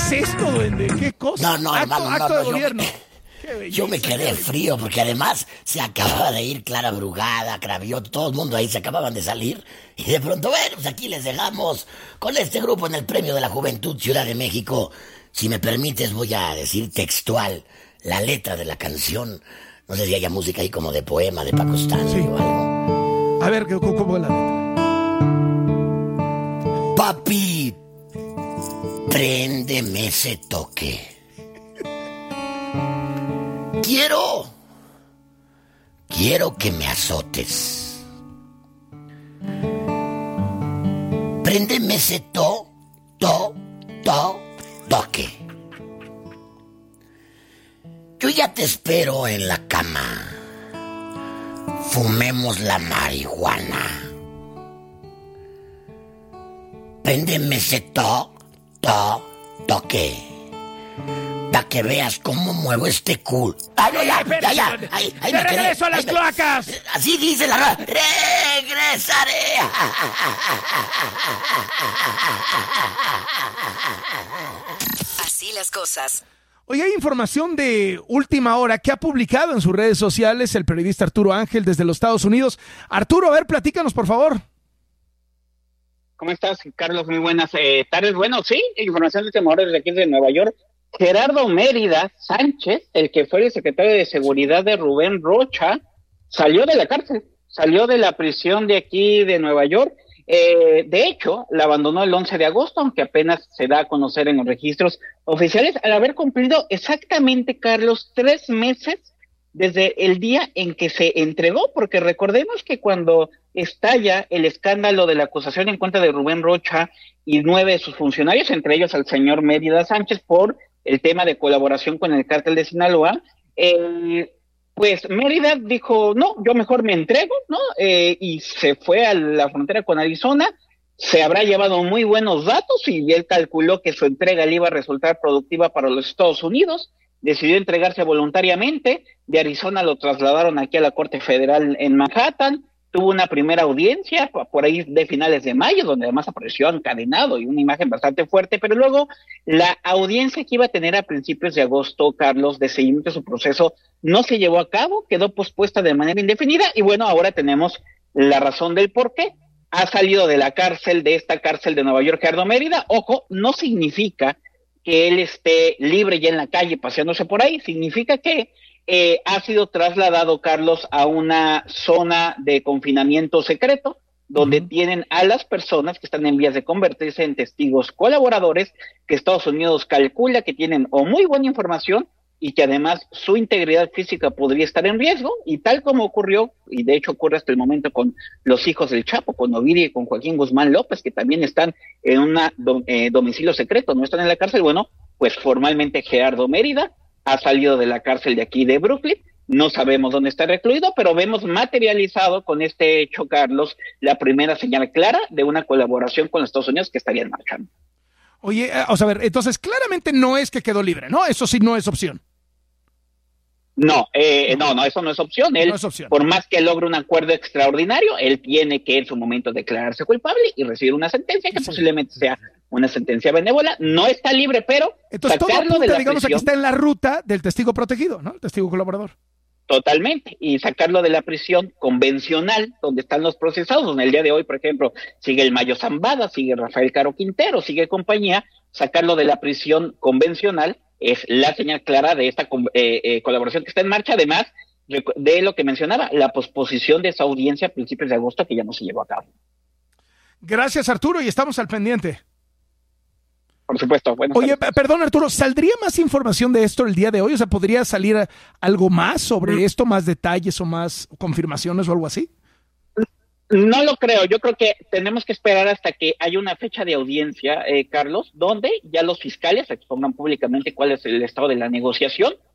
es esto, duende? ¿Qué cosa? No, hermano, acto de gobierno. Yo me quedé frío porque además se acababa de ir Clara Brugada, Cravioto, todo el mundo ahí se acababan de salir y de pronto, bueno, pues aquí les dejamos con este grupo en el Premio de la Juventud Ciudad de México. Si me permites voy a decir textual la letra de la canción. No sé si haya música ahí como de poema de Paco Stanley o algo. A ver, ¿cómo es la letra? Papi, préndeme ese toque. Quiero que me azotes. Préndeme ese toque. Yo ya te espero en la cama. Fumemos la marihuana. Préndeme ese toque. Para que veas cómo muevo este culo. ¡Ay, no, ya! ¡Ahí me quedé! ¡Regreso a las cloacas! Así dice la rola. ¡Regresaré! Así las cosas. Hoy hay información de última hora que ha publicado en sus redes sociales el periodista Arturo Ángel desde los Estados Unidos. Arturo, a ver, platícanos, por favor. ¿Cómo estás, Carlos? Muy buenas tardes. Bueno, sí, información de última hora desde aquí de Nueva York. Gerardo Mérida Sánchez, el que fue el secretario de Seguridad de Rubén Rocha, salió de la cárcel, salió de la prisión de aquí de Nueva York. De hecho, la abandonó el 11 de agosto, aunque apenas se da a conocer en los registros oficiales, al haber cumplido exactamente, Carlos, 3 meses desde el día en que se entregó, porque recordemos que cuando estalla el escándalo de la acusación en contra de Rubén Rocha y 9 de sus funcionarios, entre ellos al señor Mérida Sánchez, por el tema de colaboración con el cártel de Sinaloa, pues Mérida dijo, no, yo mejor me entrego, ¿no? Y se fue a la frontera con Arizona, se habrá llevado muy buenos datos y él calculó que su entrega le iba a resultar productiva para los Estados Unidos, decidió entregarse voluntariamente, de Arizona lo trasladaron aquí a la Corte Federal en Manhattan, tuvo una primera audiencia por ahí de finales de mayo, donde además apareció encadenado y una imagen bastante fuerte, pero luego la audiencia que iba a tener a principios de agosto, Carlos, de seguimiento de su proceso, no se llevó a cabo, quedó pospuesta de manera indefinida y bueno, ahora tenemos la razón del por qué. Ha salido de la cárcel, de esta cárcel de Nueva York, Gerardo Mérida. Ojo, no significa que él esté libre ya en la calle paseándose por ahí, significa que ha sido trasladado, Carlos, a una zona de confinamiento secreto, donde tienen a las personas que están en vías de convertirse en testigos colaboradores, que Estados Unidos calcula que tienen o muy buena información y que además su integridad física podría estar en riesgo, y tal como ocurrió, y de hecho ocurre hasta el momento con los hijos del Chapo, con Ovidio y con Joaquín Guzmán López, que también están en un domicilio secreto, no están en la cárcel. Bueno, pues formalmente Gerardo Mérida ha salido de la cárcel de aquí de Brooklyn, no sabemos dónde está recluido, pero vemos materializado con este hecho, Carlos, la primera señal clara de una colaboración con los Estados Unidos que estaría en marcha. Oye, o sea, a ver, entonces claramente no es que quedó libre, ¿no? Eso sí no es opción. No, eso no es opción. Él, no es opción. Por más que logre un acuerdo extraordinario, él tiene que en su momento declararse culpable y recibir una sentencia que posiblemente sea una sentencia benévola. No está libre, pero entonces sacarlo todo apunta, de la digamos, prisión, aquí está en la ruta del testigo protegido, ¿no? El testigo colaborador. Totalmente, y sacarlo de la prisión convencional, donde están los procesados, donde el día de hoy, por ejemplo, sigue el Mayo Zambada, sigue Rafael Caro Quintero, sigue compañía, sacarlo de la prisión convencional es la señal clara de esta colaboración que está en marcha, además de lo que mencionaba, la posposición de esa audiencia a principios de agosto que ya no se llevó a cabo. Gracias, Arturo, y estamos al pendiente. Por supuesto. Oye, perdón, Arturo, ¿saldría más información de esto el día de hoy? O sea, ¿podría salir algo más sobre esto, más detalles o más confirmaciones o algo así? No lo creo. Yo creo que tenemos que esperar hasta que haya una fecha de audiencia, Carlos, donde ya los fiscales expongan públicamente cuál es el estado de la negociación